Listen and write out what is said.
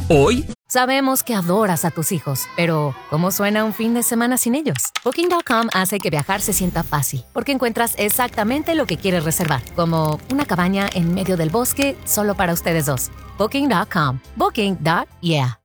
Hoy, Sabemos que adoras a tus hijos, pero ¿cómo suena un fin de semana sin ellos? Booking.com hace que viajar se sienta fácil, porque encuentras exactamente lo que quieres reservar, como una cabaña en medio del bosque solo para ustedes dos. Booking.com. Booking.yeah.